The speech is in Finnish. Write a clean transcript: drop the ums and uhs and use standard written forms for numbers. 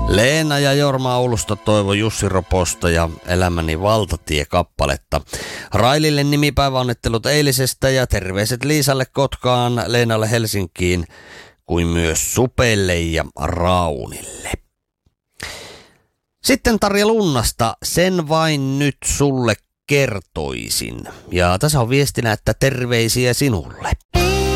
Leena ja Jorma Oulusta toivo Jussi Roposta ja Elämäni valtatie-kappaletta. Railille nimipäiväonnittelut eilisestä ja terveiset Liisalle Kotkaan, Leenalle Helsinkiin, kuin myös Supelle ja Raunille. Sitten Tarja Lunnasta, sen vain nyt sulle kertoisin. Ja tässä on viestinä, että terveisiä sinulle.